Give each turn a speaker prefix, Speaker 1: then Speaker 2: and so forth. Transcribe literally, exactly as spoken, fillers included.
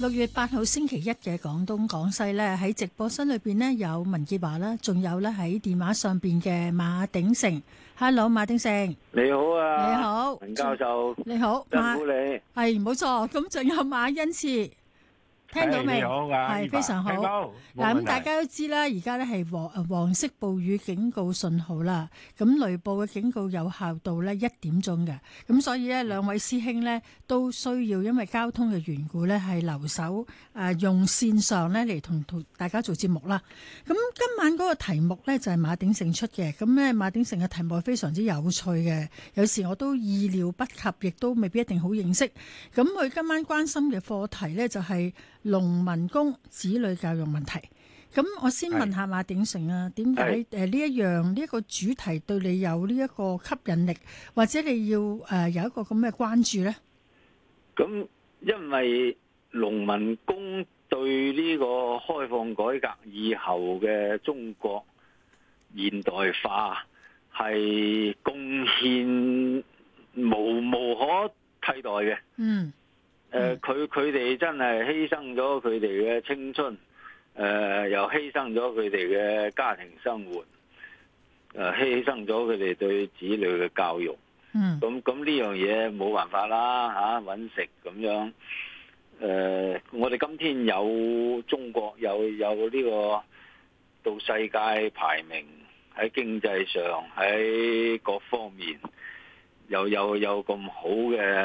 Speaker 1: 六月八號星期一嘅廣東廣西呢，喺直播室裏邊呢有文潔華啦，仲有咧喺電話上邊嘅馬鼎盛。Hello， 馬鼎盛，
Speaker 2: 你好啊，
Speaker 1: 你好，
Speaker 2: 文教授，
Speaker 1: 你好，
Speaker 2: 辛苦你，
Speaker 1: 係冇錯。咁仲有馬恩賜。聽到未？係非常好。嗱，咁大家都知啦，而家咧係黃黃色暴雨警告信號啦。咁雷暴嘅警告有效到咧一點鐘嘅。咁所以咧，兩位師兄咧都需要因為交通嘅緣故咧，係留守誒用線上咧嚟同同大家做節目啦。咁今晚嗰個題目咧就係馬鼎盛出嘅。咁咧馬鼎盛嘅題目係非常之有趣嘅，有時我都意料不及，亦都未必一定好認識。咁佢今晚關心嘅課題咧就係農民工子女教育問題。咁我先問下馬鼎盛啊，點解誒呢一樣呢一個主題對你有呢一個吸引力，或者你要誒有一個咁嘅關注呢？
Speaker 2: 咁因為農民工對呢個開放改革以後嘅中國現代化係貢獻無無可替代嘅。嗯。誒，佢佢哋真係犧牲咗佢哋嘅青春，誒、呃，又犧牲咗佢哋嘅家庭生活，誒、呃，犧牲咗佢哋對子女嘅教育。嗯，咁咁呢樣嘢冇辦法啦，吓搵食咁樣。誒、呃，我哋今天有中國有有呢個到世界排名喺經濟上喺各方面又有有咁好嘅。